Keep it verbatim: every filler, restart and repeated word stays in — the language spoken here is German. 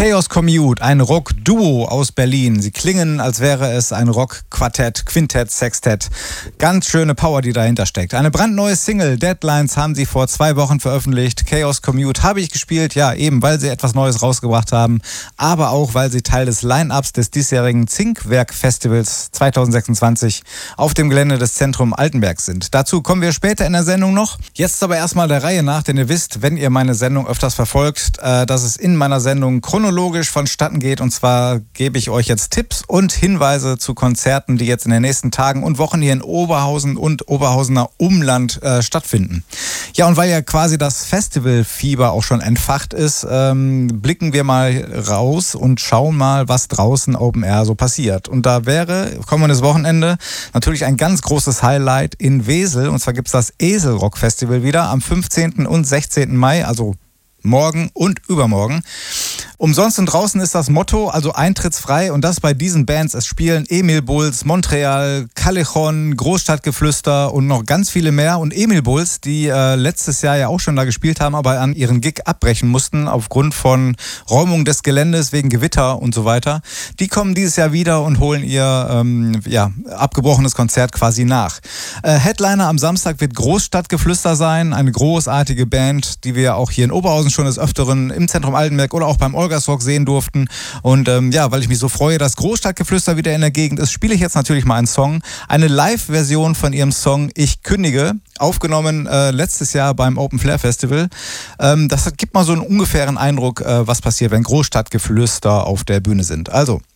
Chaos Commute, ein Rock-Duo aus Berlin. Sie klingen, als wäre es ein Rock-Quartett, Quintett, Sextett. Ganz schöne Power, die dahinter steckt. Eine brandneue Single, Deadlines, haben sie vor zwei Wochen veröffentlicht. Chaos Commute habe ich gespielt, ja, eben, weil sie etwas Neues rausgebracht haben, aber auch, weil sie Teil des Line-Ups des diesjährigen Zinkwerk-Festivals zweitausendsechsundzwanzig auf dem Gelände des Zentrum Altenbergs sind. Dazu kommen wir später in der Sendung noch. Jetzt aber erstmal der Reihe nach, denn ihr wisst, wenn ihr meine Sendung öfters verfolgt, äh, dass es in meiner Sendung chronologisch vonstatten geht. Und zwar gebe ich euch jetzt Tipps und Hinweise zu Konzerten, die jetzt in den nächsten Tagen und Wochen hier in Oberhausen und Oberhausener Umland äh, stattfinden. Ja, und weil ja quasi das Festivalfieber auch schon entfacht ist, ähm, blicken wir mal raus und schauen mal, was draußen Open Air so passiert. Und da wäre kommendes Wochenende natürlich ein ganz großes Highlight in Wesel. Und zwar gibt es das Eselrock Festival wieder am fünfzehnten und sechzehnten Mai, also morgen und übermorgen. Umsonst und draußen ist das Motto, also eintrittsfrei, und das bei diesen Bands. Es spielen Emil Bulls, Montreal, Callejon, Großstadtgeflüster und noch ganz viele mehr. Und Emil Bulls, die äh, letztes Jahr ja auch schon da gespielt haben, aber an ihren Gig abbrechen mussten aufgrund von Räumung des Geländes wegen Gewitter und so weiter, die kommen dieses Jahr wieder und holen ihr ähm, ja, abgebrochenes Konzert quasi nach. Äh, Headliner am Samstag wird Großstadtgeflüster sein, eine großartige Band, die wir auch hier in Oberhausen schon des Öfteren im Zentrum Altenberg oder auch beim Olgasrock sehen durften. Und ähm, ja, weil ich mich so freue, dass Großstadtgeflüster wieder in der Gegend ist, spiele ich jetzt natürlich mal einen Song. Eine Live-Version von ihrem Song Ich kündige, aufgenommen äh, letztes Jahr beim Open Flair Festival. Ähm, das gibt mal so einen ungefähren Eindruck, äh, was passiert, wenn Großstadtgeflüster auf der Bühne sind. Also,